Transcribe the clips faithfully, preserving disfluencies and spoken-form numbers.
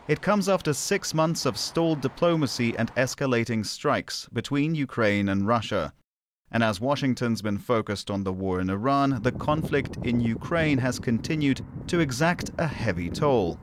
It comes after six months of stalled diplomacy and escalating strikes between Ukraine and Russia. And as Washington's been focused on the war in Iran, the conflict in Ukraine has continued to exact a heavy toll.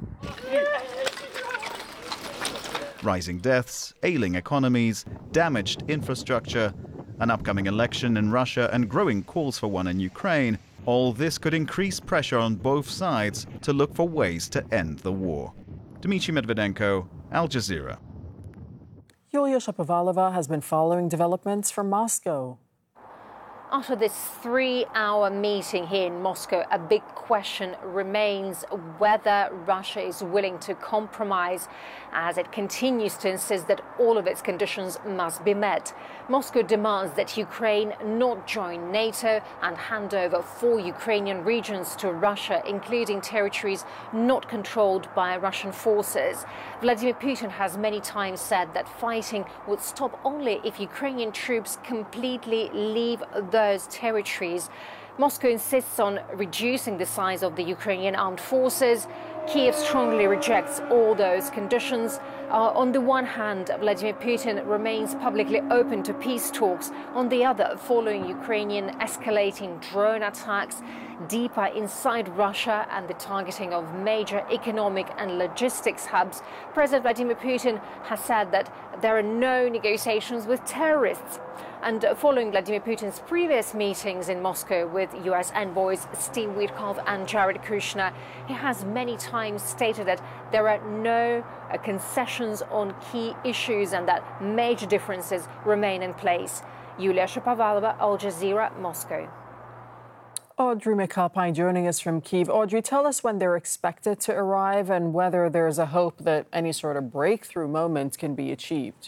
Rising deaths, ailing economies, damaged infrastructure, an upcoming election in Russia and growing calls for one in Ukraine, all this could increase pressure on both sides to look for ways to end the war. Dmitry Medvedenko, Al Jazeera. Yulia Shapovalova has been following developments from Moscow. After this three-hour meeting here in Moscow, a big question remains whether Russia is willing to compromise as it continues to insist that all of its conditions must be met. Moscow demands that Ukraine not join NATO and hand over four Ukrainian regions to Russia, including territories not controlled by Russian forces. Vladimir Putin has many times said that fighting would stop only if Ukrainian troops completely leave those territories. Moscow insists on reducing the size of the Ukrainian armed forces. Kiev strongly rejects all those conditions. Uh, on the one hand, Vladimir Putin remains publicly open to peace talks. On the other, following Ukrainian escalating drone attacks deeper inside Russia and the targeting of major economic and logistics hubs, President Vladimir Putin has said that there are no negotiations with terrorists. And following Vladimir Putin's previous meetings in Moscow with U S envoys Steve Witkoff and Jared Kushner, he has many times stated that there are no uh, concessions on key issues and that major differences remain in place. Yulia Shapovalova, Al Jazeera, Moscow. Audrey McAlpine joining us from Kyiv. Audrey, tell us when they're expected to arrive and whether there's a hope that any sort of breakthrough moment can be achieved.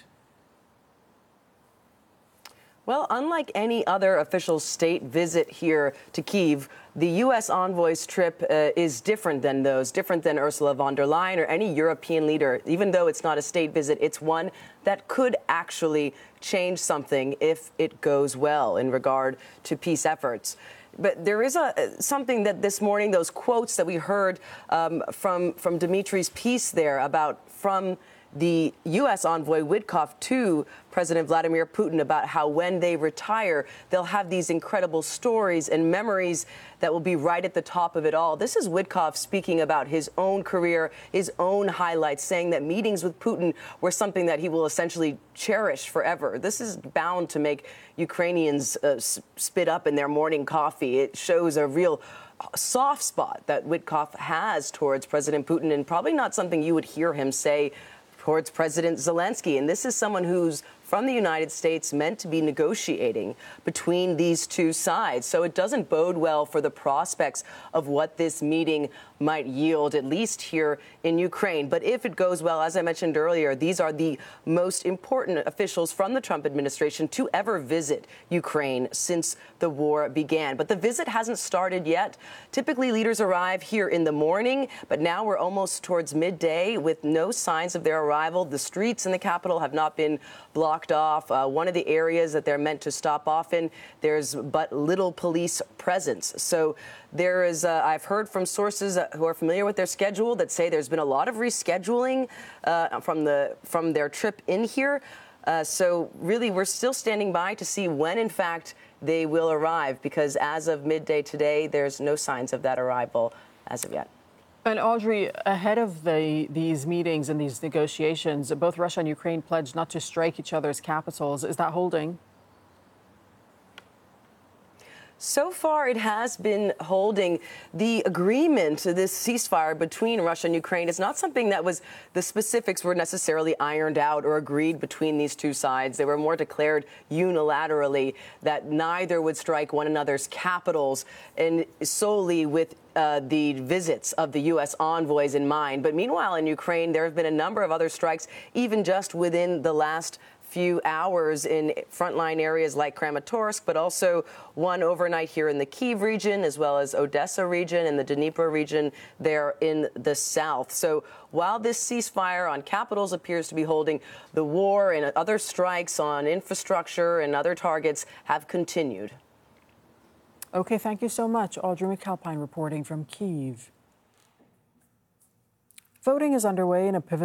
Well, unlike any other official state visit here to Kyiv, the U S envoy's trip uh, is different than those, different than Ursula von der Leyen or any European leader. Even though it's not a state visit, it's one that could actually change something if it goes well in regard to peace efforts. But there is a something that this morning, those quotes that we heard um, from, from Dimitri's piece there about from the U S envoy Witkoff to President Vladimir Putin about how when they retire, they'll have these incredible stories and memories that will be right at the top of it all. This is Witkoff speaking about his own career, his own highlights, saying that meetings with Putin were something that he will essentially cherish forever. This is bound to make Ukrainians uh, spit up in their morning coffee. It shows a real soft spot that Witkoff has towards President Putin, and probably not something you would hear him say towards President Zelensky. And this is someone who's from the United States meant to be negotiating between these two sides. So it doesn't bode well for the prospects of what this meeting might yield, at least here in Ukraine. But if it goes well, as I mentioned earlier, these are the most important officials from the Trump administration to ever visit Ukraine since the war began. But the visit hasn't started yet. Typically, leaders arrive here in the morning, but now we're almost towards midday with no signs of their arrival. The streets in the capital have not been blocked off. Uh, one of the areas that they're meant to stop off in, there's but little police presence. So there is, uh, I've heard from sources who are familiar with their schedule that say there's been a lot of rescheduling uh, from the from their trip in here. Uh, so really, we're still standing by to see when, in fact, they will arrive, because as of midday today, there's no signs of that arrival as of yet. And Audrey, ahead of the, these meetings and these negotiations, both Russia and Ukraine pledged not to strike each other's capitals. Is that holding? So far, it has been holding. The agreement, this ceasefire between Russia and Ukraine, is not something that was, the specifics were necessarily ironed out or agreed between these two sides. They were more declared unilaterally that neither would strike one another's capitals, and solely with Uh, the visits of the U S envoys in mind. But meanwhile, in Ukraine, there have been a number of other strikes, even just within the last few hours in frontline areas like Kramatorsk, but also one overnight here in the Kyiv region, as well as Odessa region and the Dnipro region there in the south. So while this ceasefire on capitals appears to be holding, the war and other strikes on infrastructure and other targets have continued. Okay, thank you so much. Audrey McAlpine reporting from Kyiv. Voting is underway in a pivotal